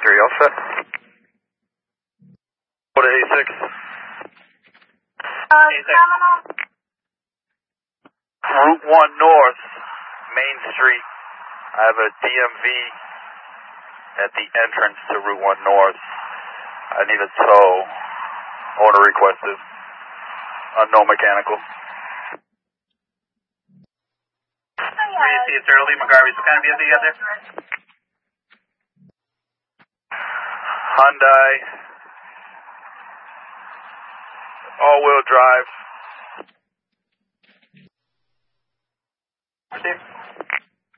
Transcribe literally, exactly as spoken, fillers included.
three, all set. Go to A six. Uh, Terminal. Route one North, Main Street. I have a D M V at the entrance to Route one North. I need a tow. Owner requested. Unknown mechanical. three C, it's Early McGarvey's. What kind of vehicle you got there? Hyundai. All-wheel drive. Steve?